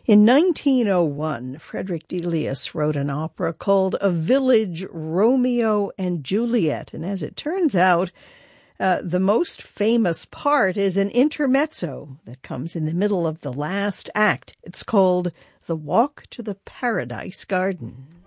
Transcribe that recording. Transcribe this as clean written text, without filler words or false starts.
In 1901, Frederick Delius wrote an opera called A Village Romeo and Juliet. And as it turns out, the most famous part is an intermezzo that comes in the middle of the last act. It's called The Walk to the Paradise Garden.